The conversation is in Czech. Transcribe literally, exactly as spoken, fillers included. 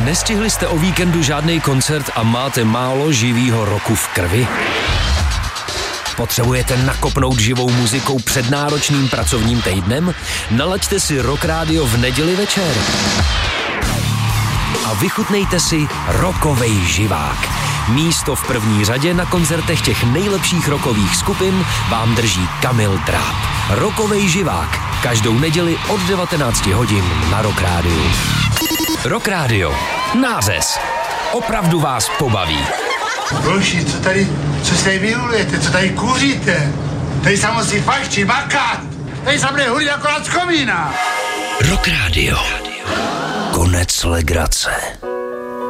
Nestihli jste o víkendu žádný koncert a máte málo živýho roku v krvi? Potřebujete nakopnout živou muzikou před náročným pracovním týdnem? Nalaďte si Rock Radio v neděli večer. A vychutnejte si rockovej živák. Místo v první řadě na koncertech těch nejlepších rockových skupin vám drží Kamil Dráp. Rockovej živák. Každou neděli od devatenácti hodin na Rock Radio. Rock Radio. Nářez. Opravdu vás pobaví. Boži, co tady, co se tady vylujete, co tady kouříte? Tady se musí fajčit, makat. Tady se bude hulit jako z komína. Rock Radio. Konec legrace.